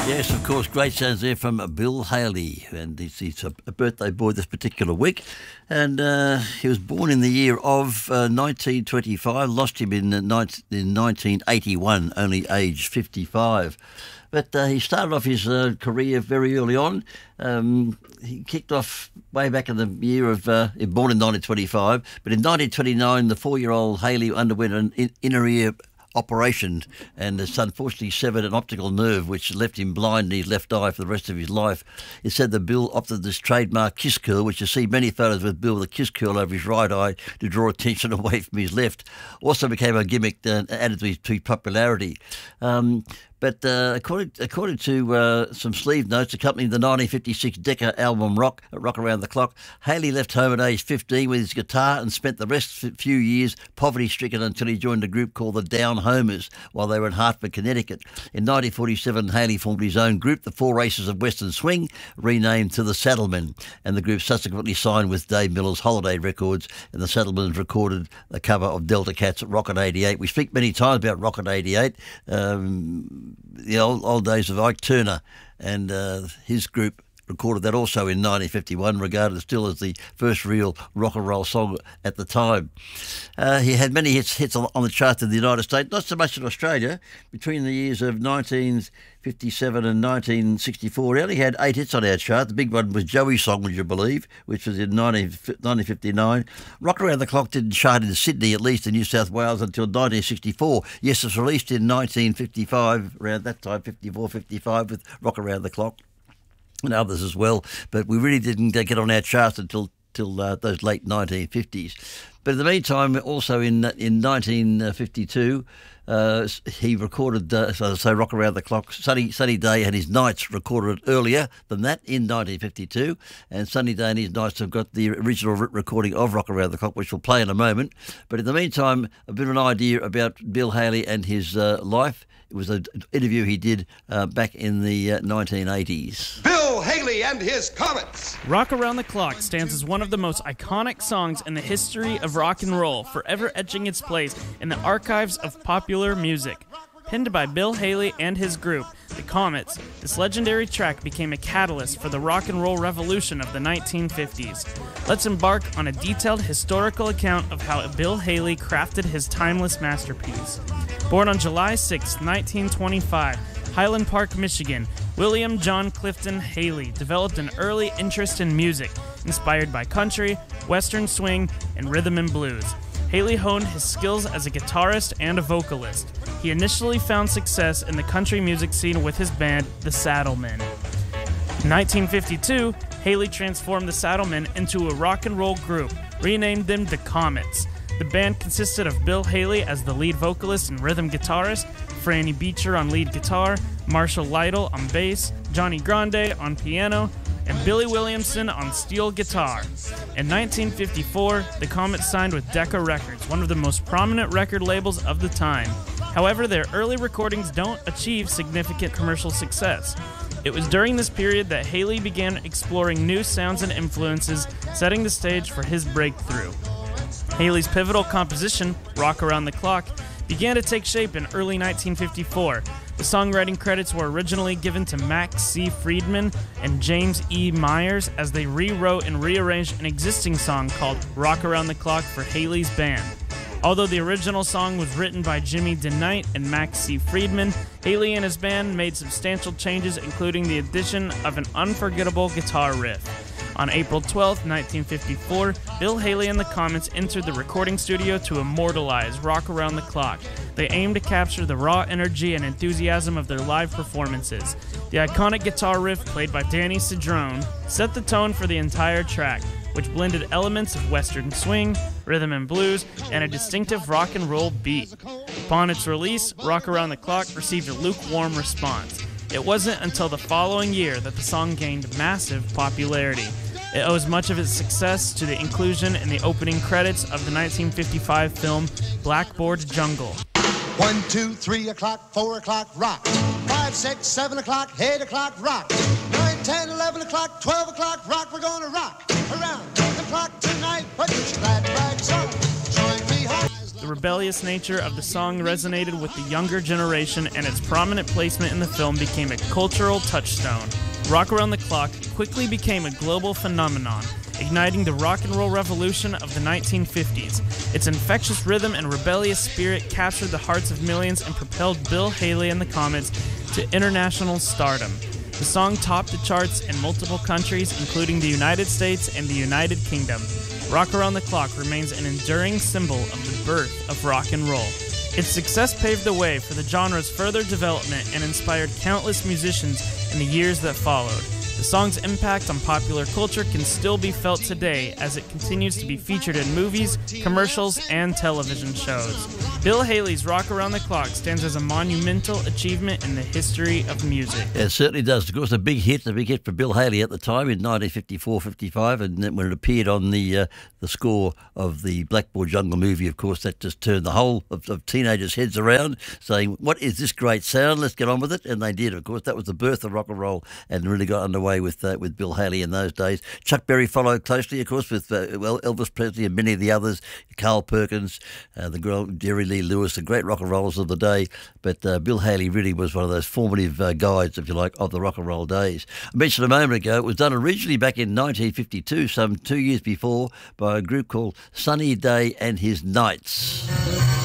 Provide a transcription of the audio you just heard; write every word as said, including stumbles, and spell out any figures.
Yes, of course, great sounds there from Bill Haley, and he's, he's a, a birthday boy this particular week, and uh, he was born in the year of uh, nineteen twenty-five, lost him in, uh, nineteen, in nineteen eighty-one, only aged fifty-five. But uh, he started off his uh, career very early on. Um, he kicked off way back in the year of, uh, born in nineteen twenty-five, but in nineteen twenty-nine, the four-year-old Haley underwent an in, inner ear operation, and it's unfortunately severed an optical nerve which left him blind in his left eye for the rest of his life. It said that Bill opted this trademark kiss curl, which you see many photos with Bill with a kiss curl over his right eye to draw attention away from his left. Also became a gimmick uh, added to his, to his popularity. Um, But uh, according, according to uh, some sleeve notes accompanying the nineteen fifty-six Decca album Rock, Rock Around the Clock, Haley left home at age fifteen with his guitar and spent the rest of the few years poverty-stricken until he joined a group called the Down Homers while they were in Hartford, Connecticut. In nineteen forty-seven, Haley formed his own group, the Four Races of Western Swing, renamed to the Saddlemen, and the group subsequently signed with Dave Miller's Holiday Records, and the Saddlemen recorded a cover of Delta Cat's Rocket eighty-eight. We speak many times about Rocket eighty-eight, um, the old, old days of Ike Turner, and uh, his group recorded that also in nineteen fifty-one, regarded still as the first real rock and roll song at the time. Uh, he had many hits hits on, on the charts in the United States, not so much in Australia. Between the years of nineteen fifty-seven and nineteen sixty-four, he only had eight hits on our chart. The big one was Joey's Song, Would You Believe, which was in nineteen fifty-nine. Rock Around the Clock didn't chart in Sydney, at least in New South Wales, until nineteen sixty-four. Yes, it was released in nineteen fifty-five, around that time, fifty-four, fifty-five, with Rock Around the Clock and others as well, but we really didn't get on our charts until till uh, those late nineteen fifties. But in the meantime, also in in nineteen fifty-two, uh, he recorded, uh, so say, Rock Around the Clock. Sunny Sunny Day and His Nights recorded earlier than that in nineteen fifty-two, and Sunny Day and His Nights have got the original recording of Rock Around the Clock, which we'll play in a moment. But in the meantime, a bit of an idea about Bill Haley and his uh, life. It was an interview he did uh, back in the uh, nineteen eighties. Bill Haley and his Comets. Rock Around the Clock stands as one of the most iconic songs in the history of rock and roll, forever etching its place in the archives of popular music. Penned by Bill Haley and his group, the Comets, this legendary track became a catalyst for the rock and roll revolution of the nineteen fifties. Let's embark on a detailed historical account of how Bill Haley crafted his timeless masterpiece. Born on July sixth, nineteen twenty-five, Highland Park, Michigan, William John Clifton Haley developed an early interest in music, inspired by country, western swing, and rhythm and blues. Haley honed his skills as a guitarist and a vocalist. He initially found success in the country music scene with his band, the Saddlemen. In nineteen fifty-two, Haley transformed the Saddlemen into a rock and roll group, renamed them the Comets. The band consisted of Bill Haley as the lead vocalist and rhythm guitarist, Franny Beecher on lead guitar, Marshall Lytle on bass, Johnny Grande on piano, and Billy Williamson on steel guitar. In nineteen fifty-four, the Comets signed with Decca Records, one of the most prominent record labels of the time. However, their early recordings don't achieve significant commercial success. It was during this period that Haley began exploring new sounds and influences, setting the stage for his breakthrough. Haley's pivotal composition, Rock Around the Clock, began to take shape in early nineteen fifty-four. The songwriting credits were originally given to Max C. Friedman and James E. Myers as they rewrote and rearranged an existing song called Rock Around the Clock for Haley's band. Although the original song was written by Jimmy DeKnight and Max C. Friedman, Haley and his band made substantial changes, including the addition of an unforgettable guitar riff. On April twelfth, nineteen fifty-four, Bill Haley and the Comets entered the recording studio to immortalize Rock Around the Clock. They aimed to capture the raw energy and enthusiasm of their live performances. The iconic guitar riff, played by Danny Cedrone, set the tone for the entire track, which blended elements of western swing, rhythm and blues, and a distinctive rock and roll beat. Upon its release, Rock Around the Clock received a lukewarm response. It wasn't until the following year that the song gained massive popularity. It owes much of its success to the inclusion in the opening credits of the nineteen fifty-five film Blackboard Jungle. One, two, three o'clock, four o'clock, rock. Five, six, seven o'clock, eight o'clock, rock. Nine, ten, eleven o'clock, twelve o'clock, rock. We're gonna rock around the clock tonight. Put your glad rags on. Join me home. The The rebellious nature of the song resonated with the younger generation, and its prominent placement in the film became a cultural touchstone. Rock Around the Clock quickly became a global phenomenon, igniting the rock and roll revolution of the nineteen fifties. Its infectious rhythm and rebellious spirit captured the hearts of millions and propelled Bill Haley and the Comets to international stardom. The song topped the charts in multiple countries, including the United States and the United Kingdom. Rock Around the Clock remains an enduring symbol of the birth of rock and roll. Its success paved the way for the genre's further development and inspired countless musicians in the years that followed. The song's impact on popular culture can still be felt today as it continues to be featured in movies, commercials, and television shows. Bill Haley's Rock Around the Clock stands as a monumental achievement in the history of music. Yeah, it certainly does. Of course, a big hit, a big hit for Bill Haley at the time in nineteen fifty-four fifty-five, and then when it appeared on the uh, the score of the Blackboard Jungle movie, of course, that just turned the whole of, of teenagers' heads around, saying, what is this great sound? Let's get on with it. And they did, of course. That was the birth of rock and roll and really got underway with uh, with Bill Haley in those days. Chuck Berry followed closely, of course, with uh, well Elvis Presley and many of the others, Carl Perkins, uh, the girl Jerry Lee Lewis, the great rock and rollers of the day. But uh, Bill Haley really was one of those formative uh, guides, if you like, of the rock and roll days. I mentioned a moment ago, it was done originally back in nineteen fifty-two, some two years before, by a group called Sunny Day and His Knights.